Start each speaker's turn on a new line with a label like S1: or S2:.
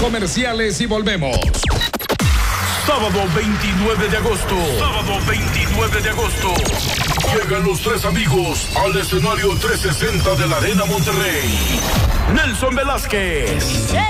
S1: comerciales y volvemos.
S2: Sábado 29 de agosto. Sábado 29 de agosto. Llegan los tres amigos al escenario 360 de la Arena Monterrey. Nelson Velázquez.